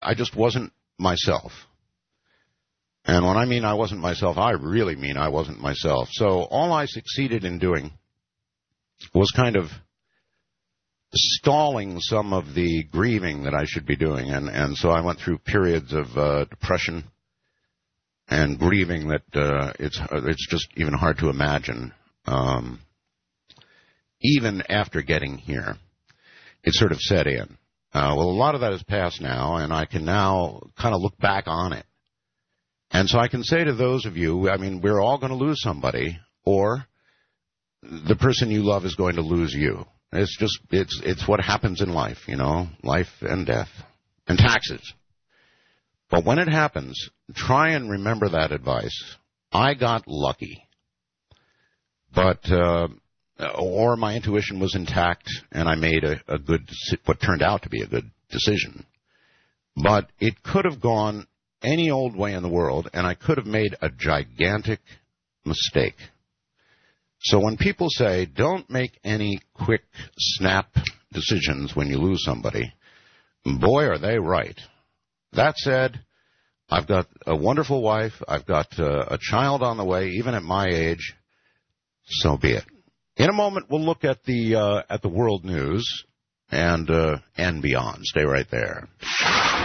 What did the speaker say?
I just wasn't myself. And when I mean I wasn't myself, I really mean I wasn't myself. So all I succeeded in doing was kind of stalling some of the grieving that I should be doing. And so I went through periods of depression and grieving that it's just even hard to imagine. Even after getting here, it sort of set in. Well, a lot of that is past now, and I can now kind of look back on it. And so I can say to those of you, I mean, we're all going to lose somebody, or the person you love is going to lose you. It's just, it's what happens in life, you know, life and death and taxes. But when it happens, try and remember that advice. I got lucky, but, or my intuition was intact and I made a good, what turned out to be a good decision. But it could have gone any old way in the world, and I could have made a gigantic mistake. So when people say, don't make any quick snap decisions when you lose somebody, boy, are they right. That said, I've got a wonderful wife. I've got a child on the way, even at my age. So be it. In a moment, we'll look at the world news and beyond. Stay right there.